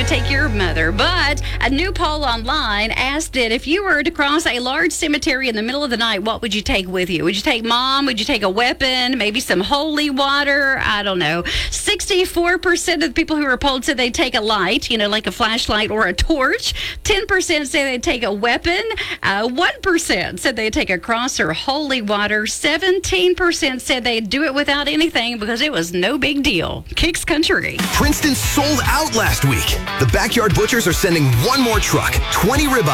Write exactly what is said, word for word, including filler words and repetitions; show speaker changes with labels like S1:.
S1: take your mother. But a new poll online asked it, if you were to cross a large cemetery in the middle of the night, what would you take with you? Would you take mom? Would you take a weapon? Maybe some holy water? I don't know. sixty-four percent of the people who were polled said they'd take a light, you know, like a flashlight or a torch. ten percent said they'd take a weapon. Uh, one percent said they'd take a cross or holy water. seventeen percent said they'd do it without anything because it was no big deal. Kicks Country.
S2: Princeton sold out last week. The Backyard Butchers are sending one more truck, twenty ribeyes.